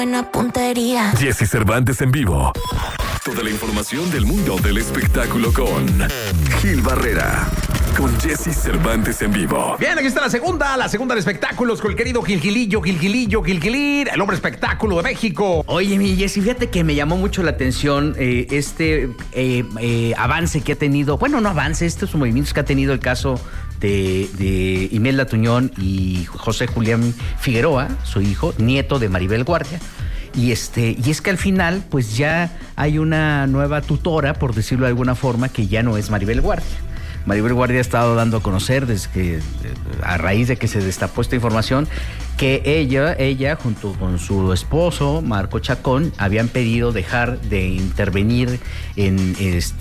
Buena puntería. Jesse Cervantes en vivo. Toda la información del mundo del espectáculo con Gil Barrera. Con Jesse Cervantes en vivo. Bien, aquí está la segunda de espectáculos con el querido Gilgilillo, el hombre espectáculo de México. Oye, mi Jesse, fíjate que me llamó mucho la atención avance que ha tenido, bueno, no avance, estos movimientos que ha tenido el caso de Imelda Tuñón y José Julián Figueroa, su hijo, nieto de Maribel Guardia. Y es que al final, pues ya hay una nueva tutora, por decirlo de alguna forma, que ya no es Maribel Guardia. Maribel Guardia ha estado dando a conocer, a raíz de que se destapó esta información, que ella junto con su esposo, Marco Chacón, habían pedido dejar de intervenir en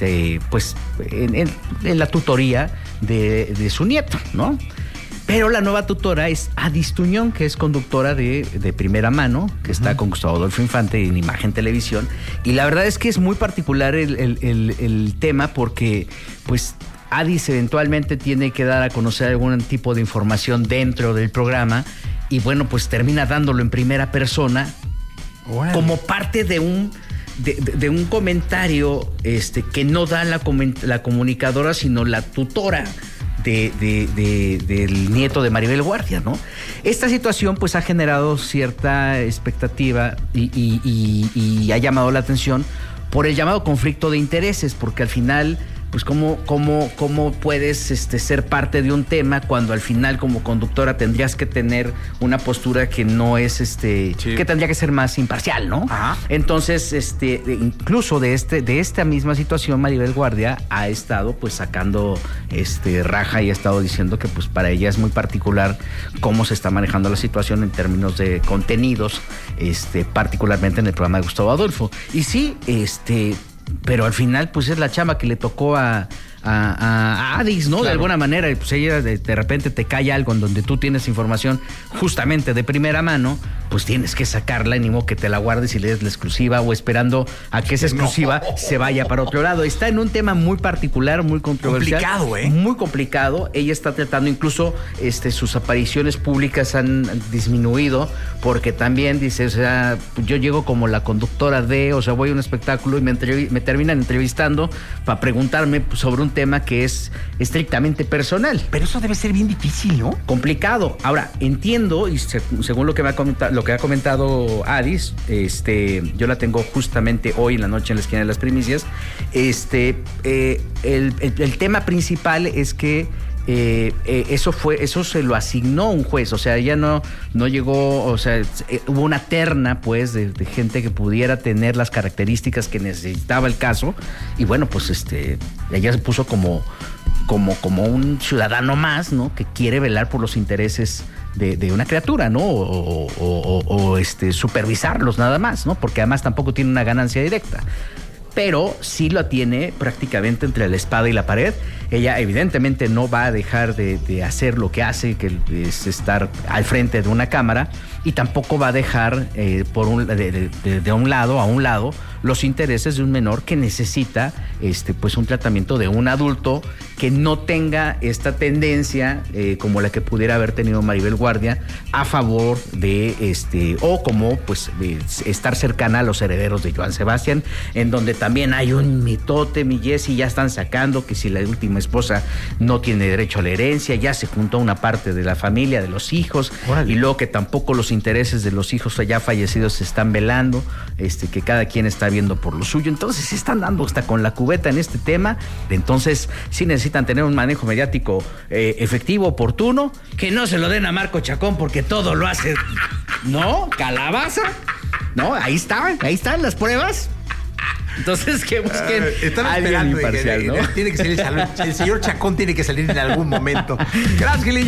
la tutoría de su nieto, ¿no? Pero la nueva tutora es Adis Tuñón, que es conductora de primera mano, que está con Gustavo Adolfo Infante en Imagen Televisión. Y la verdad es que es muy particular el tema porque, pues, Adis eventualmente tiene que dar a conocer algún tipo de información dentro del programa y bueno, pues termina dándolo en primera persona como parte de un comentario que no da la comunicadora, sino la tutora del nieto de Maribel Guardia, ¿no? Esta situación pues ha generado cierta expectativa y ha llamado la atención por el llamado conflicto de intereses, porque al final pues cómo puedes ser parte de un tema cuando al final como conductora tendrías que tener una postura que no es que tendría que ser más imparcial, ¿no? Ajá. Entonces, incluso de esta misma situación, Maribel Guardia ha estado pues sacando raja y ha estado diciendo que pues para ella es muy particular cómo se está manejando la situación en términos de contenidos, particularmente en el programa de Gustavo Adolfo. Y sí, pero al final pues es la chamba que le tocó a Adis, ¿no? Claro. De alguna manera, pues ella de repente te cae algo en donde tú tienes información justamente de primera mano, pues tienes que sacarla, ni modo que te la guardes y le des la exclusiva o esperando a que esa exclusiva se vaya para otro lado. Está en un tema muy particular, muy controversial. Complicado, muy complicado. Ella está tratando, incluso sus apariciones públicas han disminuido, porque también dice, o sea, yo llego como la conductora voy a un espectáculo y me terminan entrevistando para preguntarme sobre un tema que es estrictamente personal. Pero eso debe ser bien difícil, ¿no? Complicado. Ahora, entiendo, y según lo que ha comentado Adis, yo la tengo justamente hoy en la noche en la esquina de las primicias, el tema principal es que eso se lo asignó un juez, o sea, ella no llegó, o sea, hubo una terna pues de gente que pudiera tener las características que necesitaba el caso, y bueno, pues ella se puso como un ciudadano más, ¿no? Que quiere velar por los intereses de una criatura, ¿no? O supervisarlos nada más, ¿no? Porque además tampoco tiene una ganancia directa. Pero sí lo tiene prácticamente entre la espada y la pared. Ella evidentemente no va a dejar de hacer lo que hace, que es estar al frente de una cámara, y tampoco va a dejar de un lado a un lado los intereses de un menor que necesita pues un tratamiento de un adulto que no tenga esta tendencia como la que pudiera haber tenido Maribel Guardia a favor de o como pues estar cercana a los herederos de Joan Sebastián, en donde también hay un mitote, mi Jessy, ya están sacando que si la última esposa no tiene derecho a la herencia, ya se juntó una parte de la familia, de los hijos. Órale. Y luego que tampoco los intereses de los hijos ya fallecidos se están velando, que cada quien está viendo por lo suyo. Entonces se están dando hasta con la cubeta en este tema. Entonces sí necesitan tener un manejo mediático efectivo, oportuno, que no se lo den a Marco Chacón porque todo lo hace, ¿no? Calabaza, ¿no? Ahí están las pruebas. Entonces que busquen alguien imparcial, ¿no? Tiene que salir, el señor Chacón tiene que salir en algún momento. Gracias, Gilillo.